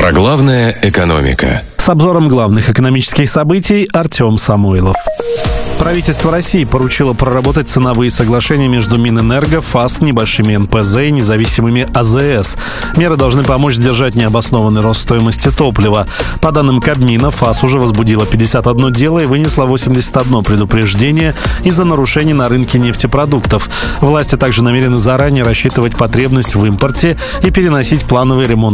Про главное экономика. С обзором главных экономических событий Артем Самойлов. Правительство России поручило проработать ценовые соглашения между Минэнерго, ФАС, небольшими НПЗ и независимыми АЗС. Меры должны помочь сдержать необоснованный рост стоимости топлива. По данным Кабмина, ФАС уже возбудила 51 дело и вынесла 81 предупреждение из-за нарушений на рынке нефтепродуктов. Власти также намерены заранее рассчитывать потребность в импорте и переносить плановый ремонт